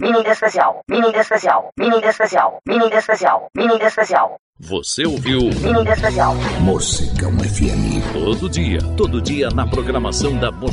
Mini especial. Mini especial. Mini especial. Mini especial. Mini especial. Você ouviu Mini especial. Mocegão FM. Todo dia na programação da